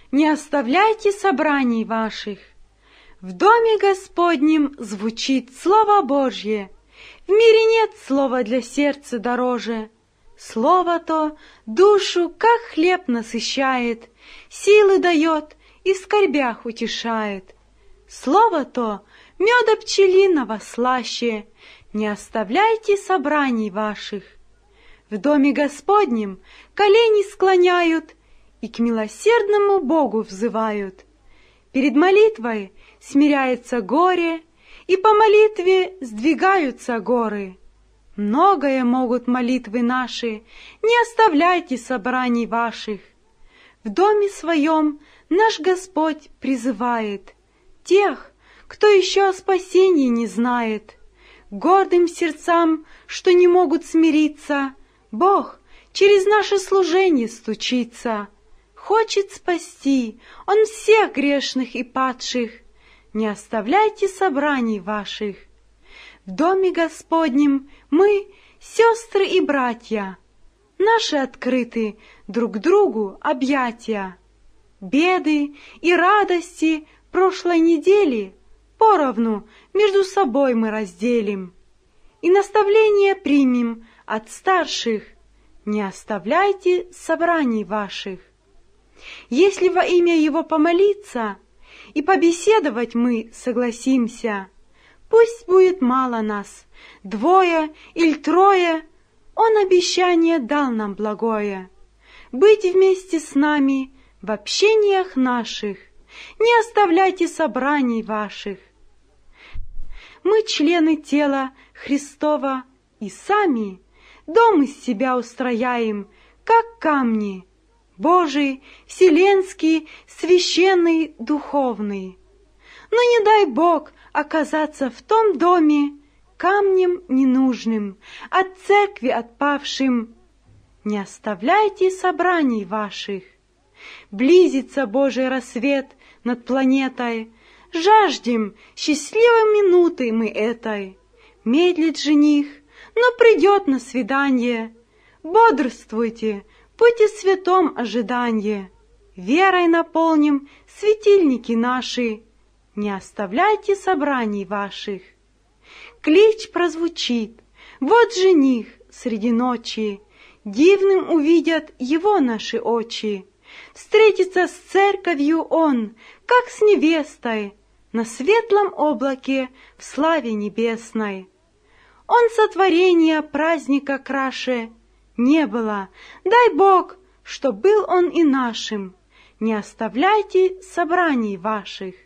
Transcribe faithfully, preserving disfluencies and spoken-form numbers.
Не оставляйте собраний ваших. В доме Господнем звучит Слово Божье. В мире нет слова для сердца дороже. Слово то душу, как хлеб, насыщает, силы дает и в скорбях утешает. Слово то меда пчелиного слаще. Не оставляйте собраний ваших. В доме Господнем колени склоняют и к милосердному Богу взывают. Перед молитвой смиряется горе, и по молитве сдвигаются горы. Многое могут молитвы наши, не оставляйте собраний ваших. В доме своем наш Господь призывает тех, кто еще о спасении не знает. Гордым сердцам, что не могут смириться, Бог через наше служение стучится. Хочет спасти Он всех грешных и падших. Не оставляйте собраний ваших. В доме Господнем мы, сестры и братья, наши открыты друг другу объятия. Беды и радости прошлой недели поровну между собой мы разделим. И наставление примем от старших. Не оставляйте собраний ваших. Если во имя Его помолиться и побеседовать мы согласимся, пусть будет мало нас, двое или трое, Он обещание дал нам благое, быть вместе с нами в общениях наших. Не оставляйте собраний ваших. Мы члены тела Христова и сами дом из себя устрояем, как камни, Божий, вселенский, священный, духовный. Но не дай Бог оказаться в том доме камнем ненужным, от церкви отпавшим. Не оставляйте собраний ваших. Близится Божий рассвет над планетой, жаждем счастливой минуты мы этой. Медлит жених, но придет на свидание. Бодрствуйте, будьте в святом ожидании. Верой наполним светильники наши. Не оставляйте собраний ваших. Клич прозвучит, вот жених среди ночи. Дивным увидят его наши очи. Встретится с церковью он, как с невестой, на светлом облаке в славе небесной. Он сотворения праздника краше не было, дай Бог, что был он и нашим. Не оставляйте собраний ваших.